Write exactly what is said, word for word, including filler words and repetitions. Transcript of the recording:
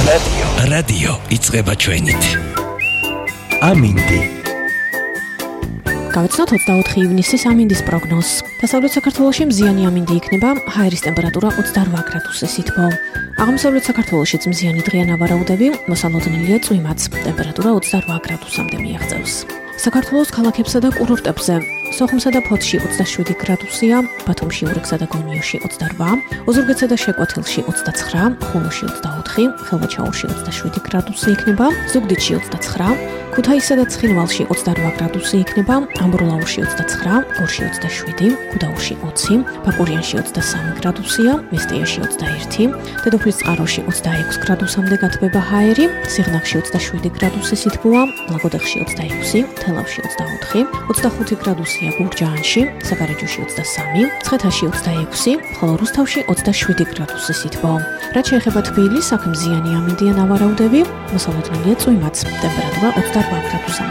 რადიო რადიო იწყება ჩვენით ამინდი გავიცნოთ ოცდაოთხი ივნისის ამინდის პროგნოზს. დასავლეთ საქართველოში მზიანი ამინდი იქნება, ჰაერის ტემპერატურა ოცდარვა გრადუსის ითბო. აღმოსავლეთ საქართველოშიც მზიანი დღეა ნავარაუდები, მოსალოდნელია წვიმაც, ტემპერატურა ოცდარვა გრადუსამდე მიაღწევს. საქართველოს ქალაქებსა და კურორტებზე სოხუმსა და ფოთში ოცდაშვიდი გრადუსია, ბათუმში, ურიგსა და გონიოში ოცდარვა, ოზურგეთსა და შეკვეთილში ოცდაცხრა, ხულოში ოცდაოთხი, ხილვაჩაურში ოცდაშვიდი გრადუსი იქნება, ზუგდიდში ოცდაცხრა, ქუთაისსა და ცხინვალში ოცდარვა გრადუსი იქნება, ამბროლაურში ოცდაცხრა, გორში ოცდაშვიდი, გუდაურში ოცი, ბაკურიანში ოცდასამი გრადუსია, მესტიაში ოცდაერთი, დედოფლისწყაროში ოცდაექვსი გრადუსამდე გათბება ჰაერი, სიღნაღში ოცდაშვიდი გრადუსის ითბოა, ლაგოდეხში ოცდაექვსი, თელავში ოცდაოთხი, ოცდახუთი გრადუსია გურჯაანში, საგარეჯოში ოცდასამი, მცხეთაში ოცდაექვსი, ხოლო რუსთავში ოცდაშვიდი გრადუსის ითბო. რაც შეეხება თბილისს, აქ მზიანი ამინდია ნავარაუდები, მოსალოდნელია წვიმაც, ტემპერატურა ოცდარვა გრადუსამდე